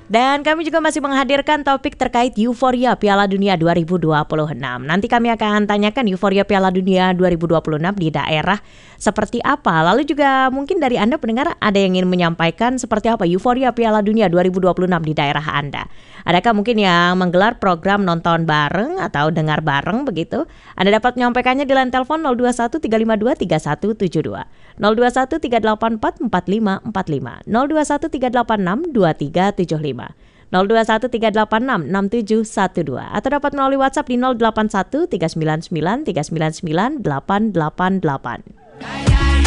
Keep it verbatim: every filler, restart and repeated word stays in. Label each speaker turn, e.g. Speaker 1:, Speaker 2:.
Speaker 1: Dan kami juga masih menghadirkan topik terkait euforia Piala Dunia dua ribu dua puluh enam. Nanti kami akan tanyakan euforia Piala Dunia dua ribu dua puluh enam di daerah seperti apa. Lalu juga mungkin dari Anda pendengar ada yang ingin menyampaikan seperti apa euforia Piala Dunia dua ribu dua puluh enam di daerah Anda. Adakah mungkin yang menggelar program nonton bareng atau dengar bareng begitu? Anda dapat menyampaikannya di line telepon nol dua satu tiga lima dua tiga satu tujuh dua, nol dua satu tiga delapan empat empat lima empat lima, nol dua satu tiga delapan enam dua tiga tujuh lima, nol dua satu tiga delapan enam enam tujuh satu dua, atau dapat melalui WhatsApp di nol delapan satu tiga sembilan sembilan tiga sembilan sembilan delapan delapan delapan.